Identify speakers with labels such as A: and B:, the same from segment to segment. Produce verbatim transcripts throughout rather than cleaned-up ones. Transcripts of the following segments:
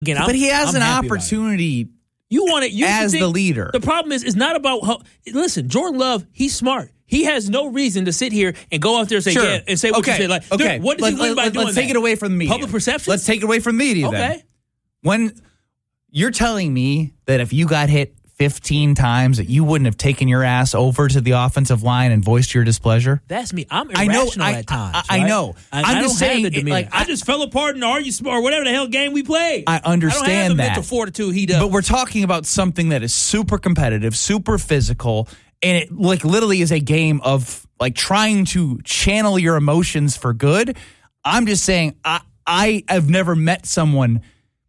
A: Again,
B: but
A: I'm,
B: he has
A: I'm
B: an
A: happy
B: opportunity
A: You want it you
B: as
A: think,
B: the leader.
A: The problem is, it's not about how. Listen, Jordan Love, he's smart. He has no reason to sit here and go out there and say,
B: sure.
A: yeah, and say what
B: okay.
A: you said. Like,
B: okay.
A: what does
B: let,
A: he win
B: let,
A: by
B: let,
A: doing
B: Let's
A: that?
B: take it away from the media.
A: Public perception?
B: Let's take it away from the media
A: okay.
B: then. When you're telling me that if you got hit fifteen times that you wouldn't have taken your ass over to the offensive line and voiced your displeasure?
A: That's me. I'm
B: I know,
A: irrational
B: I,
A: at times.
B: I, I
A: right?
B: know.
A: I,
B: I'm
A: I
B: just
A: don't
B: saying,
A: have the
B: it,
A: demeanor.
B: like,
A: I, I just fell apart in Are You Smart or whatever the hell game we played.
B: I understand
A: I don't have the
B: that.
A: mental fortitude he does.
B: But we're talking about something that is super competitive, super physical, and it like literally is a game of like trying to channel your emotions for good. I'm just saying I I have never met someone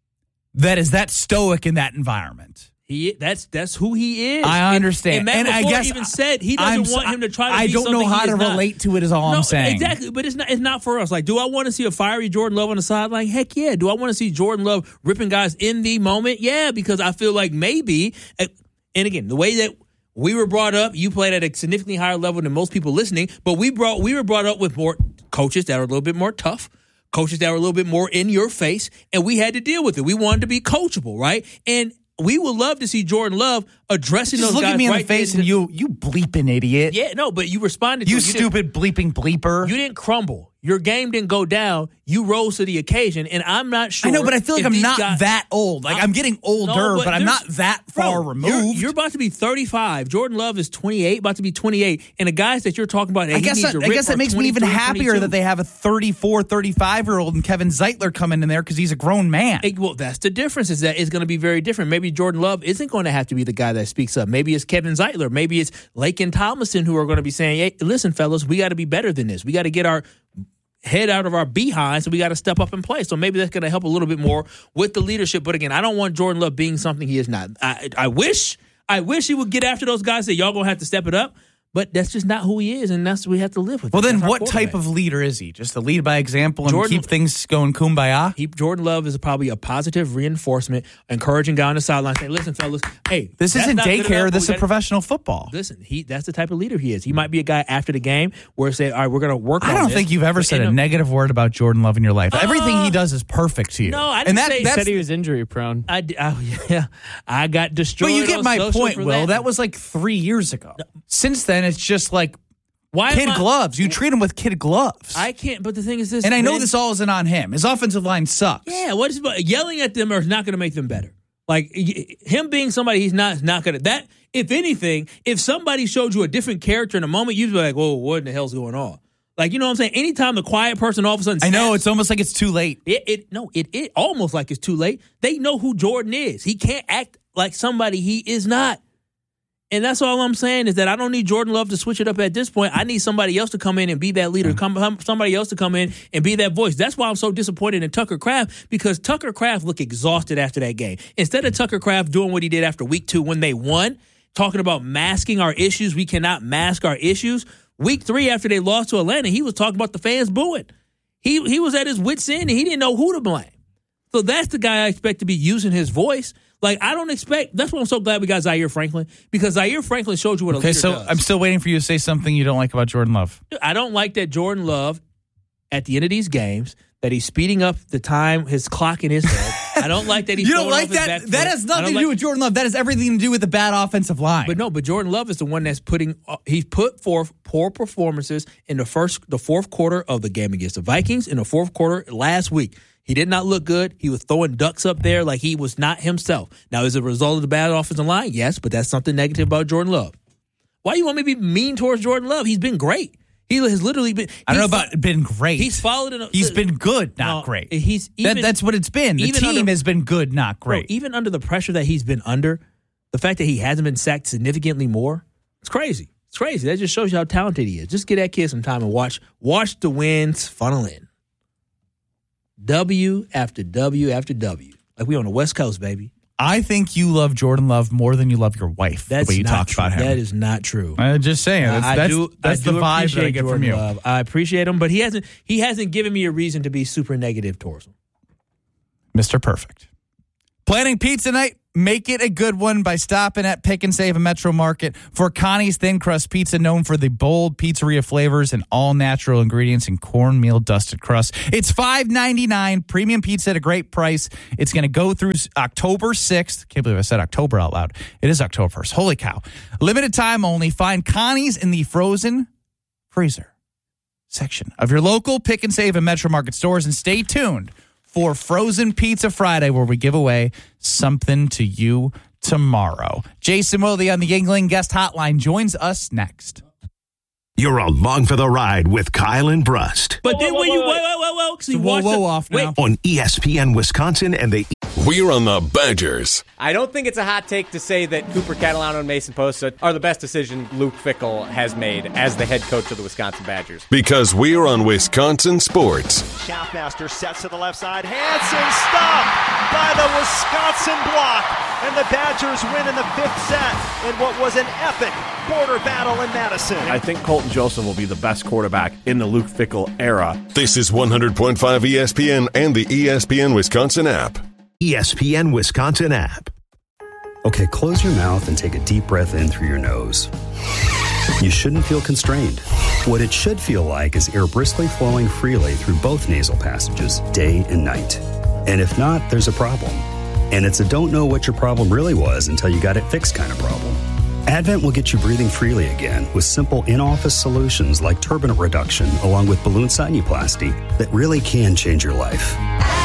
B: that is that stoic in that environment.
A: He that's that's who he is.
B: I understand,
A: and, and, Matt
B: and I guess
A: even said he doesn't
B: I'm,
A: want him to try to.
B: I
A: be
B: don't know
A: something
B: how
A: he
B: to
A: is not.
B: relate to it. Is all
A: no,
B: I'm saying.
A: Exactly, but it's not. It's not for us. Like, do I want to see a fiery Jordan Love on the sideline? Heck yeah. Do I want to see Jordan Love ripping guys in the moment? Yeah, because I feel like maybe. And again, the way that we were brought up, you played at a significantly higher level than most people listening. But we brought we were brought up with more coaches that are a little bit more tough. Coaches that were a little bit more in your face, and we had to deal with it. We wanted to be coachable, right? And we would love to see Jordan Love addressing
B: Just
A: those
B: look
A: guys
B: at me in
A: right
B: the face
A: into,
B: and you, you bleeping idiot.
A: Yeah, no, but you responded to
B: You
A: it. You
B: stupid bleeping bleeper.
A: You didn't crumble. Your game didn't go down. You rose to the occasion, and I'm not sure.
B: I know, but I feel like
A: if
B: I'm
A: these
B: not
A: guys,
B: that old. Like, I'm, I'm getting older,
A: no,
B: but,
A: but
B: I'm not that far
A: bro,
B: removed.
A: You're, you're about to be thirty-five. Jordan Love is twenty-eight, about to be twenty-eight. And the guys that you're talking about, that
B: I
A: he
B: guess
A: needs
B: that,
A: to
B: I
A: rip
B: guess that
A: are
B: makes me even happier
A: twenty-two.
B: that they have a thirty-four, thirty-five-year-old and Kevin Zeitler coming in there because he's a grown man.
A: It, well, that's the difference, is that it's going to be very different. Maybe Jordan Love isn't going to have to be the guy that speaks up. Maybe it's Kevin Zeitler. Maybe it's Laken Tomlinson who are going to be saying, hey, listen, fellas, we got to be better than this. We got to get our head out of our behinds, so we got to step up and play. So maybe that's going to help a little bit more with the leadership. But again, I don't want Jordan Love being something he is not. I, I wish, I wish he would get after those guys that y'all going to have to step it up. But that's just not who he is, and that's what we have to live with.
B: Well, then
A: That's
B: what type of leader is he? Just to lead by example and
A: Jordan-
B: keep things going kumbaya?
A: He, Jordan Love is probably a positive reinforcement, encouraging guy on the sideline, saying, listen, fellas, hey,
B: This
A: that's
B: isn't
A: not good
B: daycare.
A: enough, but
B: This
A: we
B: is
A: gotta-
B: professional football.
A: Listen, he that's the type of leader he is. He might be a guy after the game where say, all right, we're going to work on
B: I don't
A: this.
B: think you've ever
A: But
B: said
A: in
B: a negative word about Jordan Love in your life.
A: Uh,
B: Everything he does is perfect to you.
A: No, I
B: and
A: didn't
B: that,
A: say-
C: He
B: that's
C: said he was injury prone.
A: I, d- I- yeah, I got destroyed.
B: But you get
A: on
B: my
A: social
B: point,
A: for
B: Will.
A: That.
B: That was like three years ago. Since then, it's just like
A: Why
B: kid
A: am I-
B: gloves. You treat him with kid gloves.
A: I can't. But the thing is this,
B: and I know
A: man,
B: this all isn't on him. His offensive line sucks.
A: Yeah, what is yelling at them is not going to make them better. Like y- him being somebody he's not is not going to that. If anything, if somebody showed you a different character in a moment, you'd be like, "Whoa, what in the hell's going on?" Like, you know what I'm saying? Anytime the quiet person all of a sudden,
B: I know,
A: snaps,
B: it's almost like it's too late.
A: It, it no, it it almost like it's too late. They know who Jordan is. He can't act like somebody he is not. And that's all I'm saying is that I don't need Jordan Love to switch it up at this point. I need somebody else to come in and be that leader. Come, somebody else to come in and be that voice. That's why I'm so disappointed in Tucker Kraft, because Tucker Kraft looked exhausted after that game. Instead of Tucker Kraft doing what he did after week two when they won, talking about masking our issues, we cannot mask our issues. Week three after they lost to Atlanta, he was talking about the fans booing. He he was at his wit's end and he didn't know who to blame. So that's the guy I expect to be using his voice. Like, I don't expect – that's why I'm so glad we got Zaire Franklin, because Zaire Franklin showed you what a
B: Okay,
A: leader
B: so
A: does.
B: I'm still waiting for you to say something you don't like about Jordan Love.
A: I don't like that Jordan Love, at the end of these games, that he's speeding up the time, his clock in his head. I don't like that he's
B: You don't
A: throwing
B: like
A: off his
B: that?
A: back
B: That
A: foot.
B: has
A: I
B: nothing
A: don't
B: to
A: like-
B: do with Jordan Love. That has everything to do with the bad offensive line.
A: But no, but Jordan Love is the one that's putting uh, he's put forth poor performances in the first the fourth quarter of the game against the Vikings, in the fourth quarter last week. He did not look good. He was throwing ducks up there like he was not himself. Now, is it a result of the bad offensive line? Yes, but that's something negative about Jordan Love. Why do you want me to be mean towards Jordan Love? He's been great. He has literally been.
B: I don't know about been great.
A: He's followed. In a,
B: He's been good, not
A: no,
B: great.
A: He's even,
B: that, that's what it's been. The
A: even
B: team
A: under-
B: has been good, not great.
A: Bro, even under the pressure that he's been under, the fact that he hasn't been sacked significantly more, it's crazy. It's crazy. That just shows you how talented he is. Just get that kid some time and watch watch the wins funnel in. W after W after W. Like we on the West Coast, baby.
B: I think you love Jordan Love more than you love your wife.
A: That's
B: the way you
A: not
B: talk
A: true.
B: about him.
A: That is not true.
B: I'm just saying. That's,
A: I
B: that's,
A: do.
B: that's
A: I
B: the
A: do
B: vibe that I
A: appreciate
B: get
A: Jordan
B: from you.
A: Love. I appreciate him, but he hasn't. He hasn't given me a reason to be super negative towards him.
B: Mister Perfect. Planning pizza night? make it a good one by stopping at Pick and Save and Metro Market for Connie's Thin Crust Pizza, known for the bold pizzeria flavors and all natural ingredients and cornmeal dusted crust. It's five ninety-nine, premium pizza at a great price. It's going to go through October sixth. Can't believe I said October out loud. It is October first. Holy cow. Limited time only. Find Connie's in the frozen freezer section of your local Pick and Save and Metro Market stores, and stay tuned for Frozen Pizza Friday, where we give away something to you tomorrow. Jason Wilde on the Yuengling Guest Hotline joins us next.
C: You're along for the ride with Kyle and Brust.
A: But then when you whoa, whoa, whoa, whoa,
B: so whoa, whoa, the, off now.
C: On E S P N Wisconsin and the.
D: We're on the Badgers.
E: I don't think it's a hot take to say that Cooper Catalano and Mason Posa are the best decision Luke Fickell has made as the head coach of the Wisconsin Badgers.
D: Because we're on Wisconsin Sports.
F: Schaffmaster sets to the left side. Hansen stopped by the Wisconsin block. And the Badgers win in the fifth set in what was an epic border battle in Madison.
G: I think Colton Joseph will be the best quarterback in the Luke Fickell era.
D: This is one hundred point five E S P N and the E S P N Wisconsin app.
C: E S P N Wisconsin app.
H: Okay, close your mouth and take a deep breath in through your nose. You shouldn't feel constrained. What it should feel like is air briskly flowing freely through both nasal passages, day and night. And if not, there's a problem. And it's a don't know what your problem really was until you got it fixed kind of problem. Advent will get you breathing freely again with simple in-office solutions like turbinate reduction along with balloon sinuplasty that really can change your life.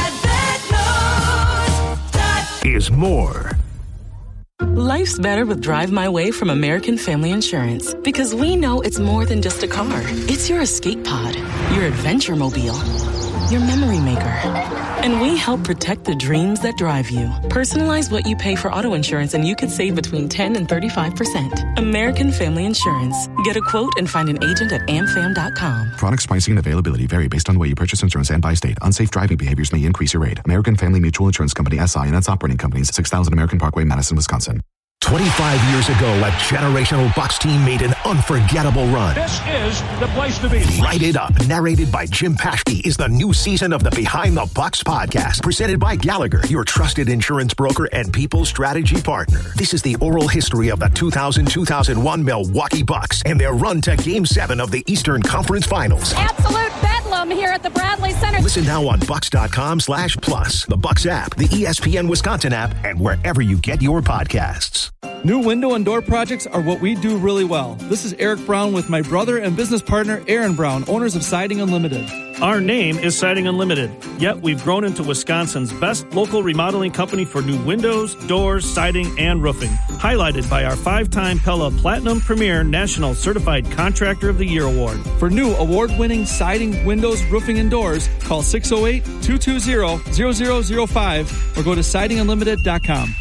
C: Is more.
I: Life's better with Drive My Way from American Family Insurance, because we know it's more than just a car. It's your escape pod, your adventure mobile, your memory maker. And we help protect the dreams that drive you. Personalize what you pay for auto insurance and you could save between ten and thirty-five percent. American Family Insurance. Get a quote and find an agent at am fam dot com.
J: Products, pricing, and availability vary based on the way you purchase insurance and by state. Unsafe driving behaviors may increase your rate. American Family Mutual Insurance Company, S I and its operating companies, six thousand American Parkway, Madison, Wisconsin.
C: twenty-five years ago, a generational Bucks team made an unforgettable run.
K: This is the place to be.
C: Light It Up, narrated by Jim Paschke, is the new season of the Behind the Bucks podcast, presented by Gallagher, your trusted insurance broker and people strategy partner. This is the oral history of the two thousand two thousand one Milwaukee Bucks and their run to Game seven of the Eastern Conference Finals.
L: Absolute bedlam here at the Bradley Center.
C: Listen now on Bucks.com slash plus, the Bucks app, the E S P N Wisconsin app, and wherever you get your podcasts.
M: New window and door projects are what we do really well. This is Eric Brown with my brother and business partner, Aaron Brown, owners of Siding Unlimited.
N: Our name is Siding Unlimited, yet we've grown into Wisconsin's best local remodeling company for new windows, doors, siding, and roofing. Highlighted by our five-time Pella Platinum Premier National Certified Contractor of the Year Award.
M: For new award-winning siding, windows, roofing, and doors, call six oh eight, two two zero, zero zero zero five or go to siding unlimited dot com.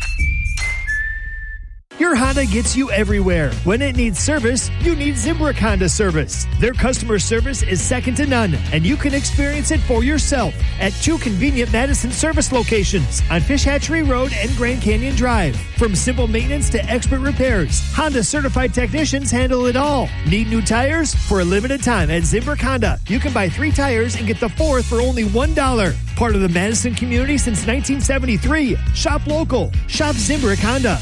O: Your Honda gets you everywhere. When it needs service, you need Zimbrick Honda service. Their customer service is second to none, and you can experience it for yourself at two convenient Madison service locations on Fish Hatchery Road and Grand Canyon Drive. From simple maintenance to expert repairs, Honda certified technicians handle it all. Need new tires? For a limited time at Zimbrick Honda, you can buy three tires and get the fourth for only one dollar. Part of the Madison community since nineteen seventy-three. Shop local. Shop Zimbrick Honda.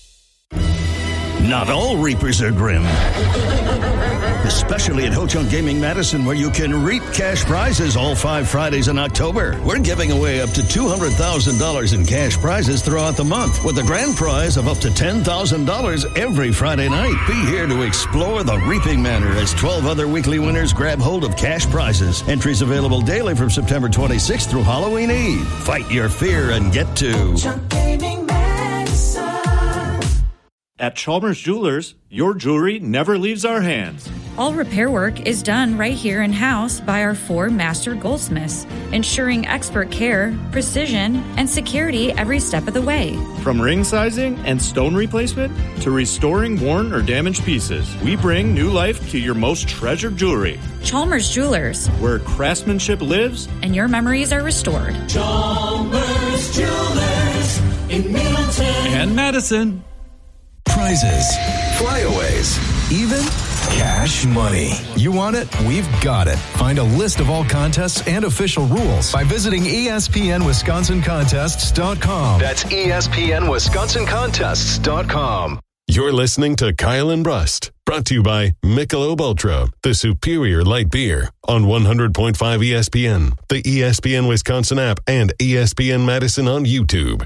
P: Not all reapers are grim. Especially at Ho Chunk Gaming Madison, where you can reap cash prizes all five Fridays in October. We're giving away up to two hundred thousand dollars in cash prizes throughout the month, with a grand prize of up to ten thousand dollars every Friday night. Be here to explore the reaping manor as twelve other weekly winners grab hold of cash prizes. Entries available daily from September twenty-sixth through Halloween Eve. Fight your fear and get to Chunk Gaming Madison.
Q: At Chalmers Jewelers, your jewelry never leaves our hands.
R: All repair work is done right here in-house by our four master goldsmiths, ensuring expert care, precision, and security every step of the way.
Q: From ring sizing and stone replacement to restoring worn or damaged pieces, we bring new life to your most treasured jewelry.
R: Chalmers Jewelers,
Q: where craftsmanship lives
R: and your memories are restored.
S: Chalmers Jewelers in Middleton
T: and Madison.
C: Prizes, flyaways, even
T: Cash money. You want it? We've got it. Find a list of all contests and official rules by visiting E S P N Wisconsin Contests dot com. That's E S P N Wisconsin Contests dot com.
D: You're listening to Kyle and Brust, brought to you by Michelob Ultra, the superior light beer, on one hundred point five E S P N, the E S P N Wisconsin app, and E S P N Madison on YouTube.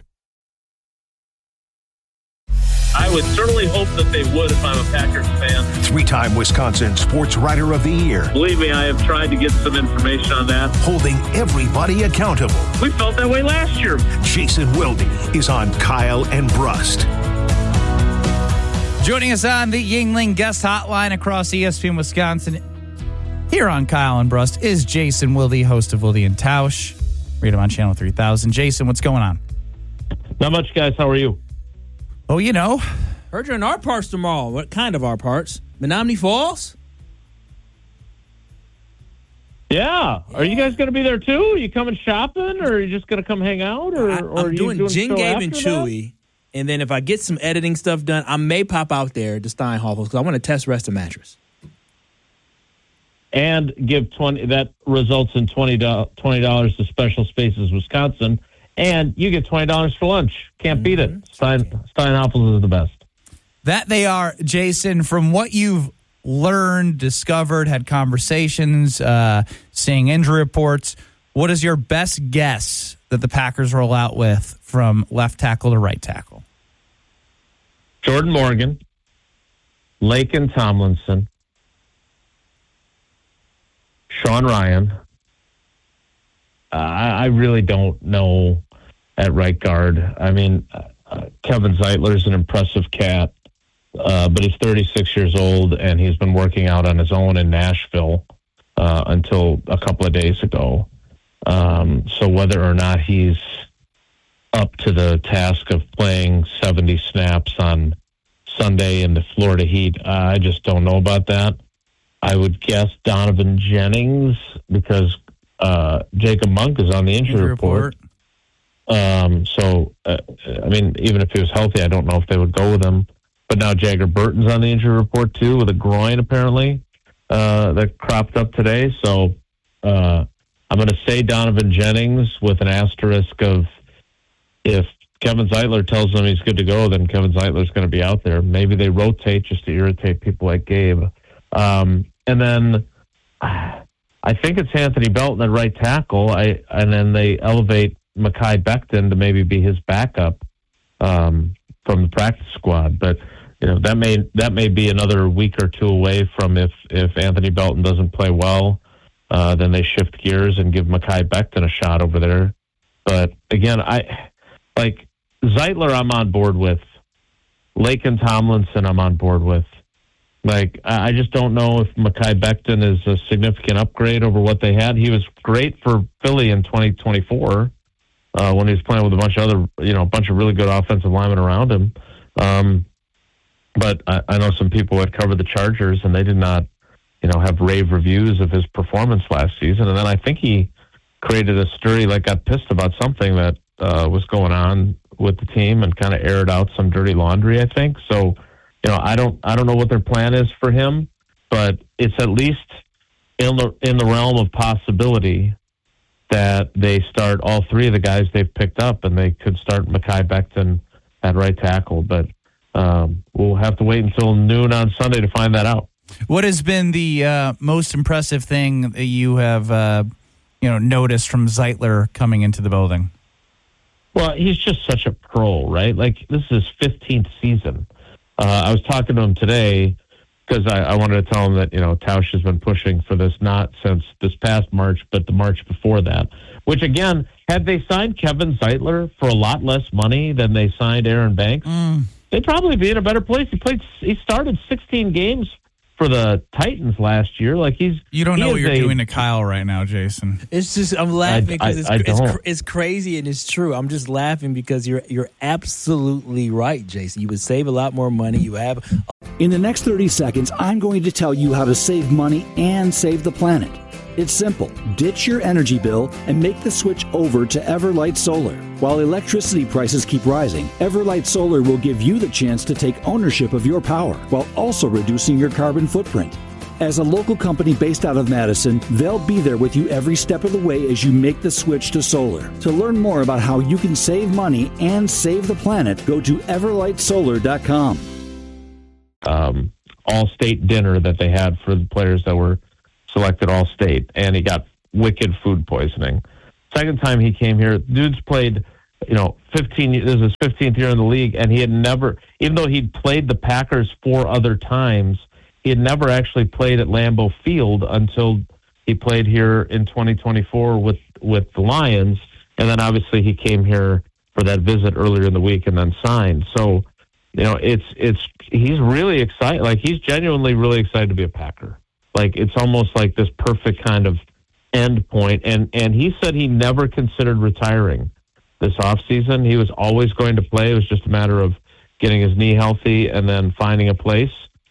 U: I would certainly hope that they would if I'm a Packers fan.
C: Three-time Wisconsin Sports Writer of the Year.
U: Believe me, I have tried to get some information on that.
C: Holding everybody accountable.
U: We felt that way last year.
C: Jason Wilde is on Kyle and Brust.
B: Joining us on the Yuengling guest hotline across E S P N Wisconsin here on Kyle and Brust is Jason Wilde, host of Wilde and Tausch. Read him on Channel three thousand. Jason, what's going on?
U: Not much, guys. How are you?
B: Oh, you know.
A: Heard you're in our parts tomorrow. What kind of our parts? Menominee Falls?
U: Yeah. yeah. Are you guys going to be there too? Are you coming shopping, or are you just going to come hang out? Or,
A: I,
U: or
A: I'm
U: are you
A: doing,
U: doing
A: Jin Gabe and Chewy.
U: That?
A: And then if I get some editing stuff done, I may pop out there to Steinhoffels because I want to test rest a mattress.
U: And give twenty that results in twenty dollars to Special Spaces Wisconsin. And you get twenty dollars for lunch. Can't beat it. Stein, Steinhoffels is the best.
B: That they are, Jason. From what you've learned, discovered, had conversations, uh, seeing injury reports, what is your best guess that the Packers roll out with from left tackle to right tackle?
U: Jordan Morgan, Laken Tomlinson, Sean Ryan. Uh, I really don't know at right guard. I mean, uh, Kevin Zeitler is an impressive cat, uh, but he's thirty-six years old, and he's been working out on his own in Nashville uh, until a couple of days ago. Um, so whether or not he's up to the task of playing seventy snaps on Sunday in the Florida Heat, uh, I just don't know about that. I would guess Donovan Jennings because uh, Jacob Monk is on the injury, injury report. report. Um, so, uh, I mean, even if he was healthy, I don't know if they would go with him. But now Jagger Burton's on the injury report, too, with a groin, apparently, uh, that cropped up today. So, uh, I'm going to say Donovan Jennings with an asterisk of if Kevin Zeitler tells them he's good to go, then Kevin Zeitler's going to be out there. Maybe they rotate just to irritate people like Gabe. Um, and then I think it's Anthony Belton at right tackle. I and then they elevate Mekhi Becton to maybe be his backup um, from the practice squad. But you know that may that may be another week or two away from if if Anthony Belton doesn't play well, uh, then they shift gears and give Mekhi Becton a shot over there. But again, I like Zeitler. I'm on board with. Laken Tomlinson. I'm on board with. Like, I just don't know if Mekhi Becton is a significant upgrade over what they had. He was great for Philly in twenty twenty-four uh, when he was playing with a bunch of other, you know, a bunch of really good offensive linemen around him. Um, but I, I know some people had covered the Chargers, and they did not, you know, have rave reviews of his performance last season. And then I think he created a story, like got pissed about something that uh, was going on with the team and kind of aired out some dirty laundry, I think. So, You know, I don't, I don't know what their plan is for him, but it's at least in the in the realm of possibility that they start all three of the guys they've picked up, and they could start Mekhi Becton at right tackle. But um, we'll have to wait until noon on Sunday to find that out.
B: What has been the uh, most impressive thing that you have, uh, you know, noticed from Zeitler coming into the building?
U: Well, he's just such a pro, right? Like, this is his fifteenth season. Uh, I was talking to him today because I, I wanted to tell him that, you know, Tausch has been pushing for this not since this past March, but the March before that, which, again, had they signed Kevin Zeitler for a lot less money than they signed Aaron Banks, mm. they'd probably be in a better place. He played. He started sixteen games for the Titans last year. Like he's
B: you don't know
U: he
B: what you're
U: a,
B: doing to Kyle right now, Jason.
A: It's just I'm laughing because it's,
U: I, I
A: it's, it's, it's crazy and it's true. I'm just laughing because you're you're absolutely right, Jason. You would save a lot more money. You have.
E: In the next thirty seconds, I'm going to tell you how to save money and save the planet. It's simple. Ditch your energy bill and make the switch over to Everlight Solar. While electricity prices keep rising, Everlight Solar will give you the chance to take ownership of your power while also reducing your carbon footprint. As a local company based out of Madison, they'll be there with you every step of the way as you make the switch to solar. To learn more about how you can save money and save the planet, go to everlight solar dot com.
U: Um, all-state dinner that they had for the players that were selected all-state, and he got wicked food poisoning. Second time he came here, dude's played, you know, fifteen. This is his fifteenth year in the league, and he had never, even though he'd played the Packers four other times, he had never actually played at Lambeau Field until he played here in twenty twenty-four with with the Lions, and then obviously he came here for that visit earlier in the week and then signed. So, you know, it's it's he's really excited. Like, he's genuinely really excited to be a Packer. Like, it's almost like this perfect kind of end point. And, and he said he never considered retiring this offseason. He was always going to play. It was just a matter of getting his knee healthy and then finding a place.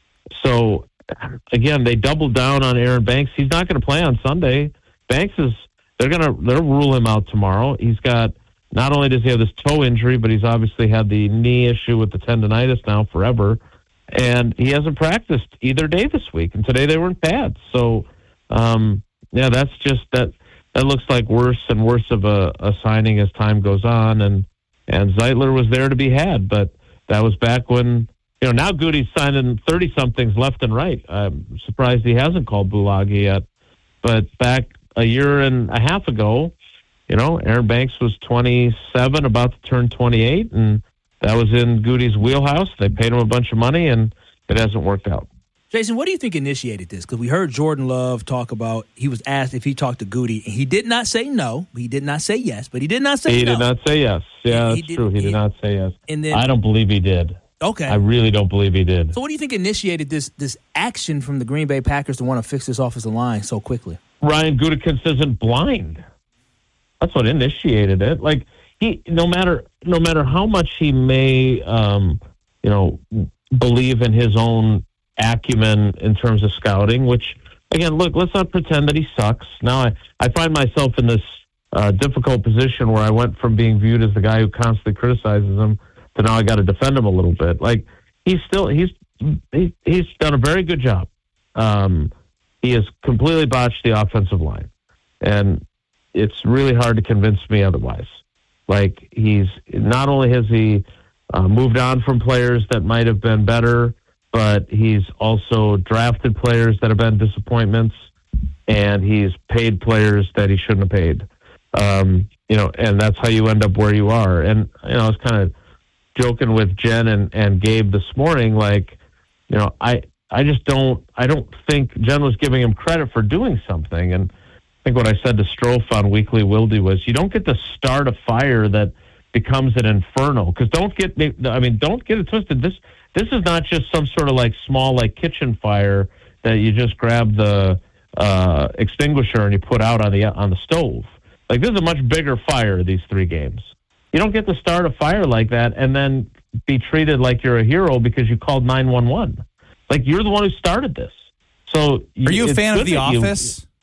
U: So, again, they doubled down on Aaron Banks. He's not going to play on Sunday. Banks is, they're going to, they'll rule him out tomorrow. He's got, not only does he have this toe injury, but he's obviously had the knee issue with the tendonitis now forever. And he hasn't practiced either day this week. And today they weren't bad. So, um, yeah, that's just that. That looks like worse and worse of a, a signing as time goes on. And and Zeitler was there to be had, but that was back when, you know, now Goody's signing thirty somethings left and right. I'm surprised he hasn't called Bulagi yet. But back a year and a half ago, you know, Aaron Banks was twenty-seven, about to turn twenty-eight, and that was in Goody's wheelhouse. They paid him a bunch of money, and it hasn't worked out.
A: Jason, what do you think initiated this? Because we heard Jordan Love talk about, he was asked if he talked to Goody, and he did not say no. He did not say yes, but he did not say
U: he
A: no.
U: He did not say yes. Yeah,
A: he
U: that's
A: did,
U: true. He, he did not say yes.
A: And then,
U: I don't believe he did.
A: Okay.
U: I really don't believe he did.
A: So what do you think initiated this this action from the Green Bay Packers to want to fix this offensive line so quickly?
U: Ryan Gutekunst isn't blind. That's what initiated it. Like, he, no matter no matter how much he may, um, you know, believe in his own acumen in terms of scouting, which, again, look, let's not pretend that he sucks. Now I, I find myself in this uh, difficult position where I went from being viewed as the guy who constantly criticizes him to now I got to defend him a little bit. Like, he's still, he's, he, he's done a very good job. Um, he has completely botched the offensive line. And it's really hard to convince me otherwise. Like, he's, not only has he uh, moved on from players that might have been better, but he's also drafted players that have been disappointments, and he's paid players that he shouldn't have paid. Um, you know, and that's how you end up where you are. And, you know, I was kind of joking with Jen and, and Gabe this morning, like, you know, I, I just don't, I don't think Jen was giving him credit for doing something. And I think what I said to Strofe on Weekly Wildy was, you don't get to start a fire that becomes an inferno. Because don't get, I mean, don't get it twisted. This, This is not just some sort of like small like kitchen fire that you just grab the uh, extinguisher and you put out on the on the stove. Like, this is a much bigger fire, these three games. You don't get to start a fire like that and then be treated like you're a hero because you called nine one one. Like, you're the one who started this. So
B: are you a fan of The Office?
U: You,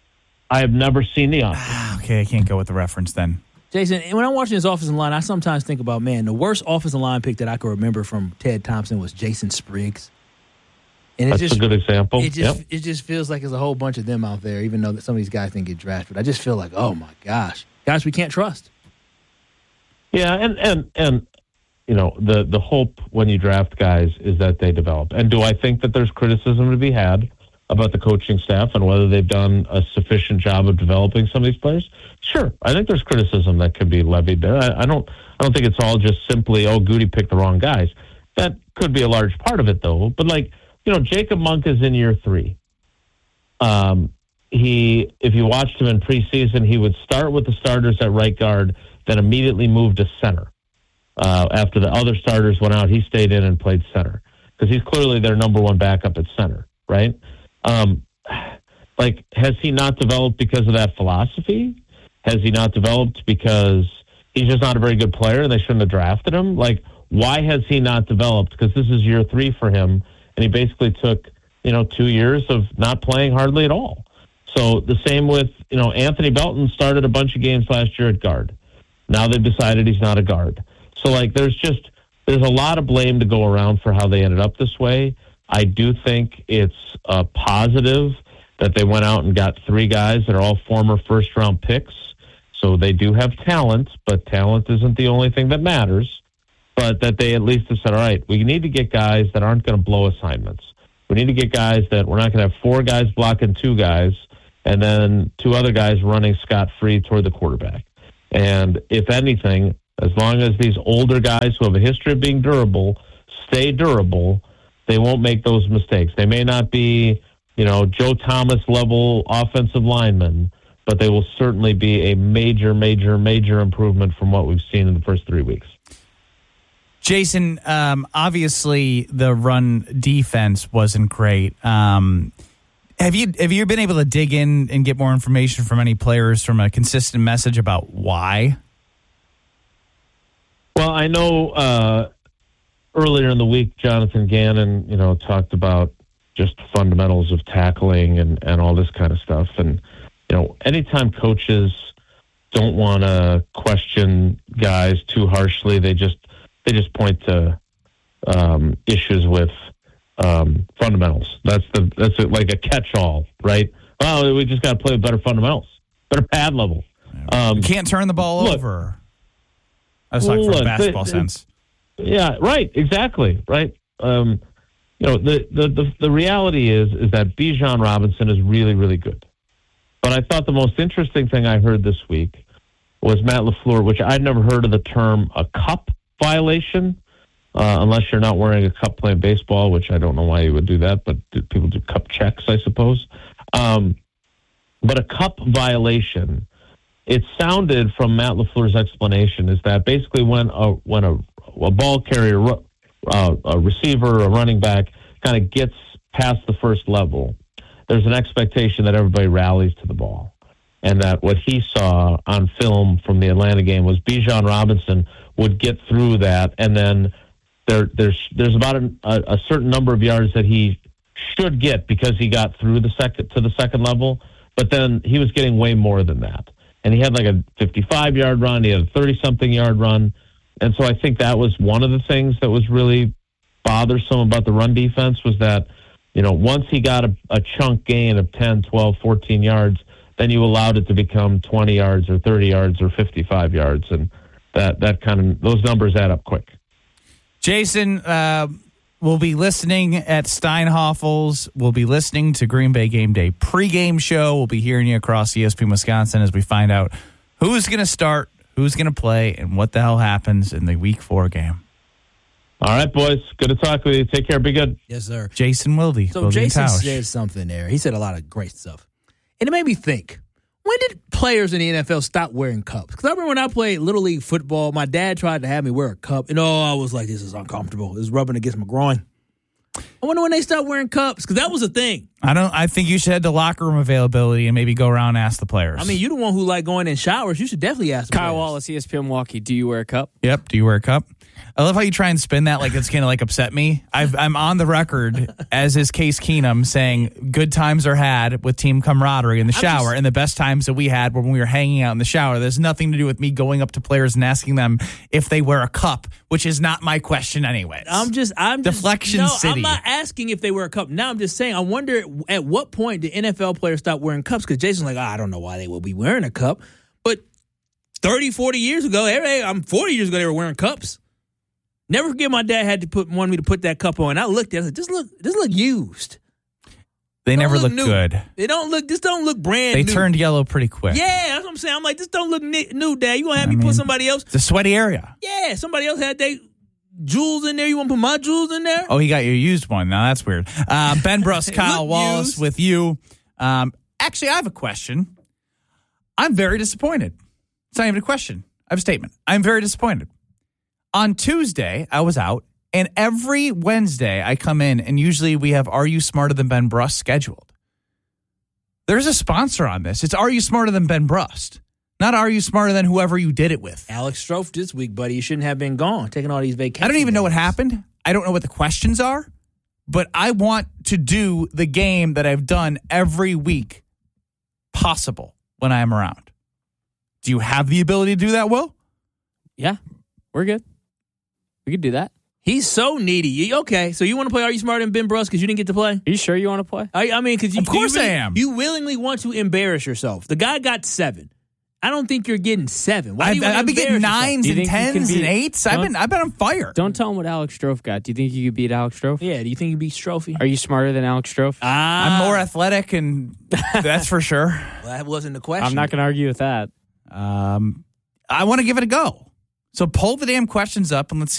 U: I have never seen The Office.
B: Okay, I can't go with the reference then.
A: Jason, when I'm watching this offensive line, I sometimes think about, man, the worst offensive line pick that I can remember from Ted Thompson was Jason Spriggs. And it
U: That's
A: just,
U: a good example.
A: It just,
U: yep.
A: it just feels like there's a whole bunch of them out there, even though some of these guys didn't get drafted. I just feel like, oh, my gosh. Guys we can't trust.
U: Yeah, and, and, and you know, the, the hope when you draft guys is that they develop. And do I think that there's criticism to be had about the coaching staff and whether they've done a sufficient job of developing some of these players? Sure, I think there's criticism that could be levied there. I, I don't, I don't think it's all just simply, oh, Goody picked the wrong guys. That could be a large part of it, though. But like, you know, Jacob Monk is in year three. Um, he, if you watched him in preseason, he would start with the starters at right guard, then immediately move to center. Uh, after the other starters went out, he stayed in and played center because he's clearly their number one backup at center, right? Um, like, has he not developed because of that philosophy? Has he not developed because he's just not a very good player and they shouldn't have drafted him? Like, why has he not developed? Because this is year three for him, and he basically took, you know, two years of not playing hardly at all. So the same with, you know, Anthony Belton started a bunch of games last year at guard. Now they've decided he's not a guard. So, like, there's just, there's a lot of blame to go around for how they ended up this way. I do think it's a positive that they went out and got three guys that are all former first-round picks. So they do have talent, but talent isn't the only thing that matters. But that they at least have said, all right, we need to get guys that aren't going to blow assignments. We need to get guys that we're not going to have four guys blocking two guys and then two other guys running scot-free toward the quarterback. And if anything, as long as these older guys who have a history of being durable stay durable, they won't make those mistakes. They may not be, you know, Joe Thomas level offensive linemen, but they will certainly be a major, major, major improvement from what we've seen in the first three weeks.
B: Jason, um, obviously the run defense wasn't great. Um, have you have you been able to dig in and get more information from any players from a consistent message about why?
U: Well, I know uh, earlier in the week, Jonathan Gannon, you know, talked about just fundamentals of tackling and, and all this kind of stuff. And, you know, anytime coaches don't want to question guys too harshly, they just they just point to um, issues with um, fundamentals. That's the that's a, like a catch-all, right? Well, we just got to play with better fundamentals, better pad level.
B: Um, you can't turn the ball
U: look,
B: over. I was talking
U: look,
B: from a basketball
U: the,
B: sense.
U: Yeah, right, exactly, right. Um, you know, the, the, the, the reality is is that Bijan Robinson is really, really good. But I thought the most interesting thing I heard this week was Matt LaFleur, which I'd never heard of the term a cup violation, uh, unless you're not wearing a cup playing baseball, which I don't know why you would do that, but people do cup checks, I suppose. Um, but a cup violation, it sounded from Matt LaFleur's explanation, is that basically when a when a, a ball carrier, uh, a receiver, a running back, kind of gets past the first level, there's an expectation that everybody rallies to the ball. And that what he saw on film from the Atlanta game was Bijan Robinson would get through that, and then there, there's there's about a, a certain number of yards that he should get because he got through the second to the second level, but then he was getting way more than that. And he had like a fifty-five-yard run, he had a thirty-something yard run, and so I think that was one of the things that was really bothersome about the run defense was that, you know, once he got a, a chunk gain of ten, twelve, fourteen yards, then you allowed it to become twenty yards or thirty yards or fifty-five yards, and that that kind of those numbers add up quick.
B: Jason, uh, we'll be listening at Steinhoffel's. We'll be listening to Green Bay Game Day pregame show. We'll be hearing you across E S P N Wisconsin as we find out who's going to start, who's going to play, and what the hell happens in the Week Four game.
U: All right, boys. Good to talk with you. Take care. Be good.
A: Yes, sir.
B: Jason Wilde.
A: So
B: Wilde
A: Jason
B: Tausch.
A: said something there. He said a lot of great stuff. And it made me think, when did players in the N F L stop wearing cups? Because I remember when I played Little League football, my dad tried to have me wear a cup. And oh, I was like, this is uncomfortable. It's rubbing against my groin. I wonder when they stopped wearing cups, because that was a thing.
B: I don't. I think you should head to locker room availability and maybe go around and ask the players.
A: I mean, you're the one who like going in showers. You should definitely ask the
F: Kyle
A: players.
F: Wallace, E S P N Milwaukee, do you wear a cup?
B: Yep. Do you wear a cup? I love how you try and spin that like it's going to like upset me. I've, I'm on the record, as is Case Keenum, saying good times are had with team camaraderie in the shower, just, and the best times that we had were when we were hanging out in the shower. There's nothing to do with me going up to players and asking them if they wear a cup, which is not my question anyway.
A: I'm just, I'm just,
B: Deflection
A: no,
B: City.
A: I'm not asking if they wear a cup. Now I'm just saying, I wonder at what point did N F L players stop wearing cups? Because Jason's like, oh, I don't know why they would be wearing a cup. But thirty, forty years ago, hey, I'm forty years ago, they were wearing cups. Never forget, my dad had to put wanted me to put that cup on. I looked at it, I said, this look, this look used.
B: They
A: don't
B: never
A: look
B: look
A: new.
B: good.
A: They don't look. This don't look brand
B: They
A: new.
B: turned yellow pretty quick.
A: Yeah, that's what I'm saying. I'm like, this don't look ni- new, Dad. You gonna have
B: I
A: me
B: mean,
A: put somebody else?
B: It's a sweaty area.
A: Yeah, somebody else had their jewels in there. You want to put my jewels in there?
B: Oh, he got your used one. Now that's weird. Uh, Ben Bruss, Kyle Wallace
A: used.
B: with you. Um, actually, I have a question. I'm very disappointed. It's not even a question. I have a statement. I'm very disappointed. On Tuesday, I was out, and every Wednesday I come in, and usually we have Are You Smarter Than Ben Bruss scheduled. There's a sponsor on this. It's Are You Smarter Than Ben Bruss, not Are You Smarter Than whoever you did it with.
A: Alex Strofe this week, buddy. You shouldn't have been gone, taking all these vacations.
B: I don't even know what happened. I don't know what the questions are, but I want to do the game that I've done every week possible when I am around. Do you have the ability to do that, Will?
F: Yeah, we're good. We could do that.
A: He's so needy. You- Okay, so you want to play Are You Smarter Than Ben Brust because you didn't get to play?
F: Are you sure you want to play?
A: I, I mean, because you,
B: Of course
A: you really-
B: I am.
A: You willingly want to embarrass yourself. The guy got seven. I don't think you're getting seven. Why do you
B: I've,
A: want to
B: I've been getting
A: embarrass yourself?
B: nines
F: Do you
B: and
F: think you can
B: tens
F: beat-
B: and eights. I've
F: Don't-
B: been I've been on fire.
F: Don't tell him what Alex Strofe got. Do you think you could beat Alex Strofe?
A: Yeah, do you think he'd be Strophy?
F: Are you smarter than Alex Strofe?
A: Ah,
B: I'm more athletic, and that's for sure.
A: Well, that wasn't the question.
F: I'm not going to argue with that.
B: Um, I want to give it a go. So pull the damn questions up and let's see